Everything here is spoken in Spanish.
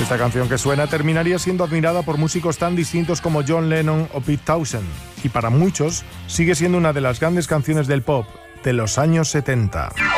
esta canción que suena terminaría siendo admirada por músicos tan distintos como John Lennon o Pete Townshend, y para muchos sigue siendo una de las grandes canciones del pop de los años 70.